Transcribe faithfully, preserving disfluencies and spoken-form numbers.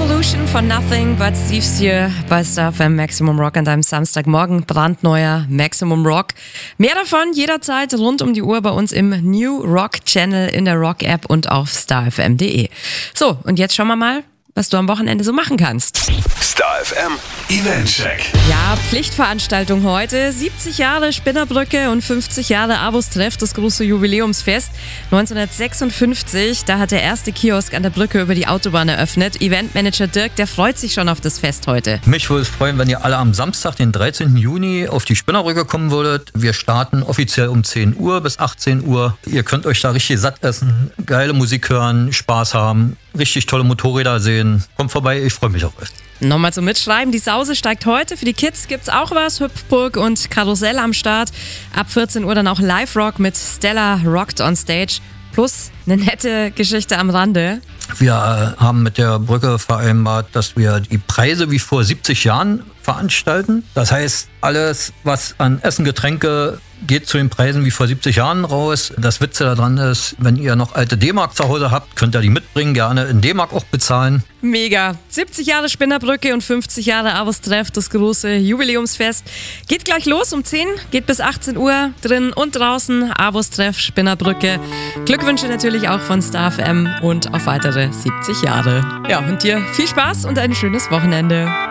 Revolution von Nothing But Thieves hier bei Star F M Maximum Rock an deinem Samstagmorgen. Brandneuer Maximum Rock. Mehr davon jederzeit rund um die Uhr bei uns im New Rock Channel in der Rock App und auf star f m punkt d e. So, und jetzt schauen wir mal, was du am Wochenende so machen kannst. Star F M Eventcheck. Ja, Pflichtveranstaltung heute. siebzig Jahre Spinnerbrücke und fünfzig Jahre Avus Treff, das große Jubiläumsfest. neunzehnhundertsechsundfünfzig, da hat der erste Kiosk an der Brücke über die Autobahn eröffnet. Eventmanager Dirk, der freut sich schon auf das Fest heute. Mich würde es freuen, wenn ihr alle am Samstag, den dreizehnten Juni, auf die Spinnerbrücke kommen würdet. Wir starten offiziell um zehn Uhr bis achtzehn Uhr. Ihr könnt euch da richtig satt essen, geile Musik hören, Spaß haben, richtig tolle Motorräder sehen. Kommt vorbei, ich freue mich auf euch. Nochmal zum Mitschreiben, die Sause steigt heute. Für die Kids gibt's auch was, Hüpfburg und Karussell am Start. Ab vierzehn Uhr dann auch Live-Rock mit Stella Rocked on Stage. Plus eine nette Geschichte am Rande. Wir haben mit der Brücke vereinbart, dass wir die Preise wie vor siebzig Jahren veranstalten. Das heißt, alles, was an Essen, Getränke geht zu den Preisen wie vor siebzig Jahren raus. Das Witze daran ist, wenn ihr noch alte D-Mark zu Hause habt, könnt ihr die mitbringen, gerne in D-Mark auch bezahlen. Mega. siebzig Jahre Spinnerbrücke und fünfzig Jahre Avus Treff, das große Jubiläumsfest. Geht gleich los um zehn, geht bis achtzehn Uhr, drin und draußen. Avus Treff, Spinnerbrücke. Glückwünsche natürlich auch von Star F M und auf weitere siebzig Jahre. Ja, und dir viel Spaß und ein schönes Wochenende.